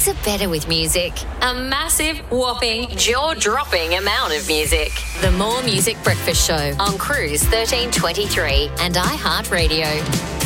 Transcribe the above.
Things are better with music. A massive, whopping, jaw-dropping amount of music. The More Music Breakfast Show on Cruise 1323 and iHeartRadio.